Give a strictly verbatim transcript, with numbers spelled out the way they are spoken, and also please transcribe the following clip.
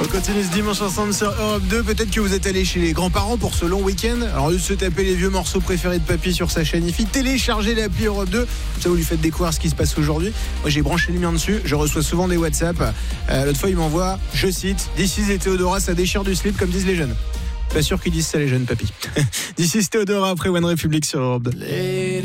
On continue ce dimanche ensemble sur Europe deux. Peut-être que vous êtes allé chez les grands-parents pour ce long week-end. Alors, au lieu de se taper les vieux morceaux préférés de papy sur sa chaîne IFI, téléchargez l'appli Europe deux. Ça, vous lui faites découvrir ce qui se passe aujourd'hui. Moi, j'ai branché le mien dessus. Je reçois souvent des WhatsApp. Euh, l'autre fois, il m'envoie, je cite, This is et Théodora, ça déchire du slip, comme disent les jeunes. Pas sûr qu'ils disent ça, les jeunes, papy. This is Théodora après One Republic sur Europe deux.